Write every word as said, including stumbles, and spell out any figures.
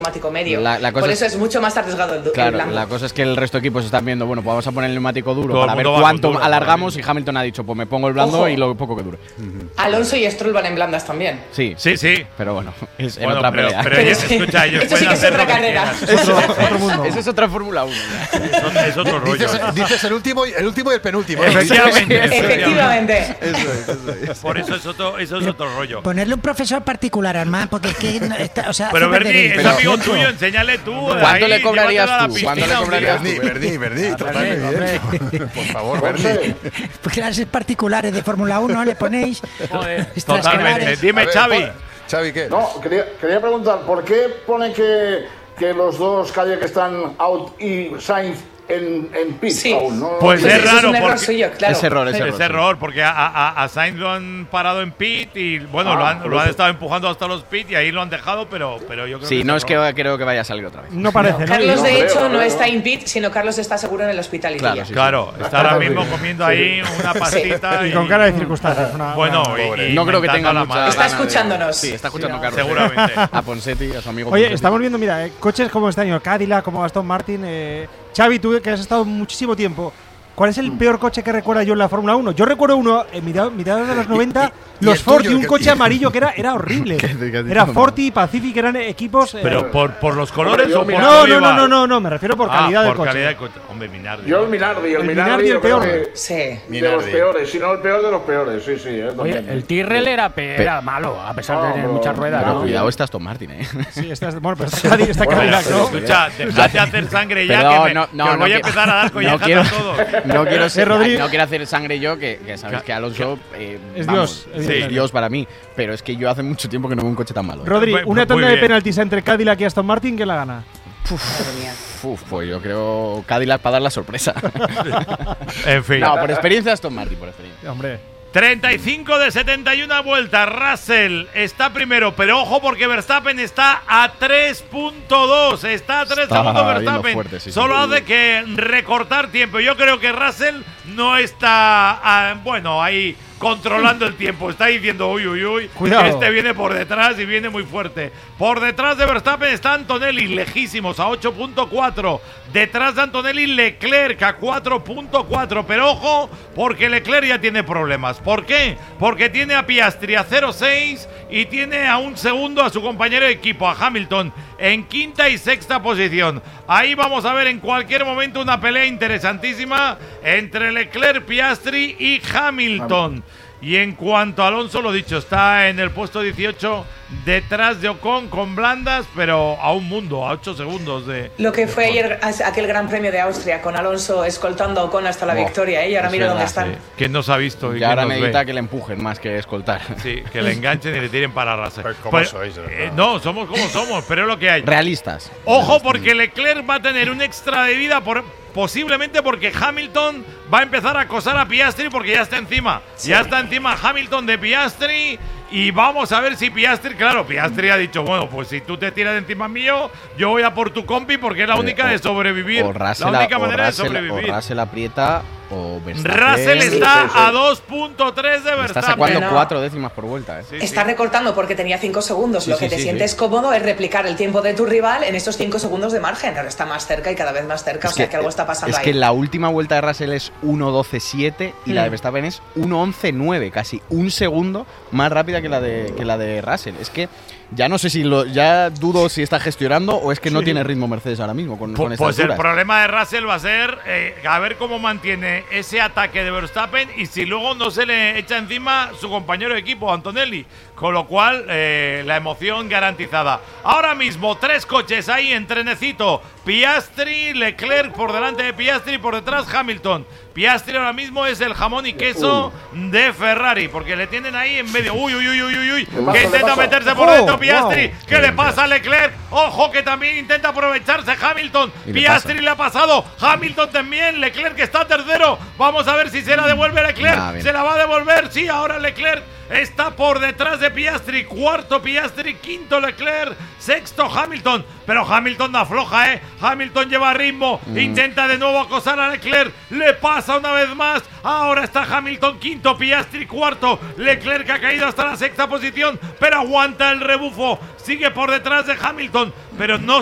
neumático medio. La, la cosa Por es, eso es mucho más arriesgado el, claro, el blanco. La cosa es que el resto de equipos están viendo, bueno, pues vamos a poner el neumático duro Todo para ver cuánto duro, alargamos y Hamilton ha dicho, pues me pongo el blando Ojo. y lo poco que dure. Uh-huh. Alonso y Stroll van en blandas también. Sí, sí, sí. Pero bueno, es bueno, en otra pero, pelea. Pero, pero sí. escucha, ellos Esto sí que es otra carrera. Eso, otro mundo. Eso es otra Fórmula uno. Eso es otro rollo. Dices, dices el último, el último y el penúltimo. Efectivamente. Efectivamente. Eso es, eso es. Por eso es otro, eso es otro rollo. Ponerle un profesor particular, Armand, porque es que está, o sea, pero Berni, es amigo tuyo, enséñale tú. ¿Cuánto le cobrarías tú? ¿Cuánto le cobrarías tú? Berni, Berni, totalmente bien. Por favor, Berni. Clases particulares de Fórmula uno le ponéis. Joder, totalmente. Dime, ver, Xavi. Xavi, ¿qué? No, quería, quería preguntar, ¿por qué pone que, que los dos Cadillac están out y Sainz en, en pit sí. aún? ¿No? Pues es raro. Es un error porque, suyo, claro. Es error, es error. Es error, porque a, a, a Sainz lo han parado en pit y, bueno, ah, lo, han, lo han estado empujando hasta los pit y ahí lo han dejado, pero, pero yo creo sí, que no es es que creo que vaya a salir otra vez. No parece, ¿no? Carlos, no, de no, hecho, creo, no creo. está en pit, sino Carlos está seguro en el hospital. Claro, y sí, sí. claro, está ahora mismo comiendo ahí una pastita. Sí. Y, y con cara de circunstancias. Una, bueno, una... y, y no creo que tenga la mucha Está escuchándonos. De... Sí, está escuchando sí, Carlos. Seguramente. A Ponseti, a su amigo Oye, Ponseti. estamos viendo, mira, eh, coches como este año, Cadillac, como Aston Martin. Eh, Xavi, tú que has estado muchísimo tiempo, ¿cuál es el peor coche que recuerda yo en la Fórmula uno? Yo recuerdo uno en mediados de los noventa, y, y, los y Ford tuyo, y un que, coche y, amarillo que era, era horrible. Era Ford y Pacific, eran equipos… Eh, ¿Pero por, por los colores Hombre, o por no, no, no, no, no, no, no, me refiero por calidad ah, del por coche. calidad del coche. Hombre, Minardi. Yo el Minardi, el, el Minardi, Minardi el peor. Que, sí. De Minardi. los peores, si no el peor de los peores, sí, sí. Eh, Oye, el Tyrrell era, pe era malo, a pesar no, de tener no, muchas ruedas. Pero ¿no? cuidado, está Aston Martin, ¿eh? Sí, está, bueno, pero está Cadillac, está Cadillac, ¿no? Escucha, dejad de hacer sangre ya, Perdón, que, me, no, no, que os no voy a quiero- empezar a dar no collejas quiero, a todos. no quiero ser, Rodri- no quiero hacer sangre yo, que, que sabes que Alonso eh, Es vamos, Dios, es sí. Dios para mí, pero es que yo hace mucho tiempo que no veo un coche tan malo. Rodri, Muy- una muy tanda de bien. penaltis entre Cadillac y Aston Martin, ¿quién la gana? Madre mía. Uf, pues yo creo Cadillac para dar la sorpresa. En fin. No, por experiencia Aston Martin, por experiencia. Hombre, treinta y cinco de setenta y una vueltas. Russell está primero, pero ojo porque Verstappen está a tres punto dos. Está a tres Está segundos yendo Verstappen. fuerte, sí, sí. Solo hace que recortar tiempo. Yo creo que Russell no está, ah, bueno, ahí controlando el tiempo. Está diciendo, uy, uy, uy. Cuidado. Este viene por detrás y viene muy fuerte. Por detrás de Verstappen está Antonelli, lejísimos, a ocho punto cuatro. Detrás de Antonelli, Leclerc a cuatro punto cuatro. Pero ojo, porque Leclerc ya tiene problemas. ¿Por qué? Porque tiene a Piastri a cero punto seis y tiene a un segundo a su compañero de equipo, a Hamilton, en quinta y sexta posición. Ahí vamos a ver en cualquier momento una pelea interesantísima entre Leclerc, Piastri y Hamilton. Y en cuanto a Alonso, lo dicho, está en el puesto dieciocho, detrás de Ocon con blandas, pero a un mundo, a ocho segundos de… Lo que fue ayer aquel Gran Premio de Austria, con Alonso escoltando a Ocon hasta la Oh, victoria, ¿eh? Y ahora es mira dónde verdad, están. Sí. ¿Quién nos ha visto? Y Y quién ahora nos necesita ve? que le empujen más que escoltar. Sí, que le enganchen y le tiren para arrasar. Pues, ¿cómo sois, de verdad? eh, no, somos como somos, pero es lo que hay. Realistas. Ojo, porque Leclerc va a tener un extra de vida por, posiblemente porque Hamilton va a empezar a acosar a Piastri porque ya está encima. Sí. Ya está encima Hamilton de Piastri. Y vamos a ver si Piastri, claro, Piastri ha dicho, bueno, pues si tú te tiras de encima mío, yo voy a por tu compi porque es la única o, de sobrevivir. O Russell, la única o manera Russell, de sobrevivir. O Russell aprieta o Verstappen. Russell Sí, está sí, sí. a dos punto tres de Está Verstappen. sacando No. cuatro décimas por vuelta, ¿eh? Sí, Está sí. recortando porque tenía cinco segundos. Sí, Lo que sí, te sí, sientes sí. cómodo es replicar el tiempo de tu rival en esos cinco segundos de margen. Ahora está más cerca y cada vez más cerca, o sea que algo está pasando es ahí. que la última vuelta de Russell es uno doce siete y Mm. la de Verstappen es uno once nueve, casi un segundo más rápida que la de que la de Russell. Es que ya no sé si lo ya dudo si está gestionando o es que no Sí. tiene ritmo Mercedes ahora mismo con, con Pues, estas pues el alturas. problema de Russell va a ser eh, a ver cómo mantiene ese ataque de Verstappen y si luego no se le echa encima su compañero de equipo, Antonelli. Con lo cual, eh, la emoción garantizada. Ahora mismo, tres coches ahí en trenecito. Piastri, Leclerc por delante de Piastri y por detrás Hamilton. Piastri ahora mismo es el jamón y queso de Ferrari, porque le tienen ahí en medio. Uy, uy, uy, uy, uy, uy. pasa? Que ¿Qué intenta pasa? meterse por Oh, dentro Piastri. wow. ¿Qué le pasa a Leclerc? Ojo que también intenta aprovecharse Hamilton. Y le Piastri pasa. le ha pasado. Hamilton también. Leclerc que está tercero. Vamos a ver si se la devuelve Leclerc. Nah, bien. se la va a devolver. Sí, ahora Leclerc está por detrás de Piastri. Cuarto Piastri, quinto Leclerc, sexto Hamilton. Pero Hamilton no afloja, ¿eh? Hamilton lleva ritmo, mm. intenta de nuevo acosar a Leclerc, le pasa una vez más. Ahora está Hamilton quinto, Piastri cuarto, Leclerc ha caído hasta la sexta posición, pero aguanta el rebufo, sigue por detrás de Hamilton, pero no